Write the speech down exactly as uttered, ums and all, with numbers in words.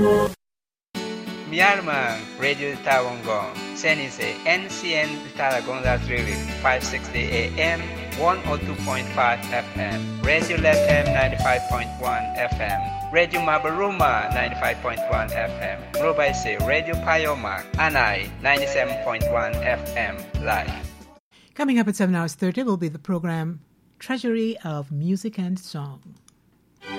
Myanmar Radio Tawangong, Senise, N C N Taragonga Trivi, five sixty A M, one oh two point five F M, Radio Latam ninety-five point one F M, Radio Mabaruma ninety-five point one F M, Robaise, Radio Payoma, Anai ninety-seven point one F M, live. Coming up at seven hours thirty will be the program Treasury of Music and Song.